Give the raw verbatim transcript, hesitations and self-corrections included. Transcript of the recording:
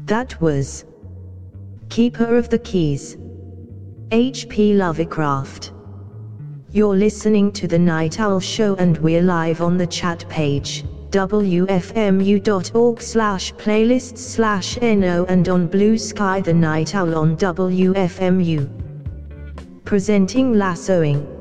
That was Keeper of the Keys, H P Lovecraft. You're listening to The Night Owl Show, and we're live on the chat page, w f m u dot org slash playlists slash no, and on Blue Sky The Night Owl on W F M U. Presenting Lassoing.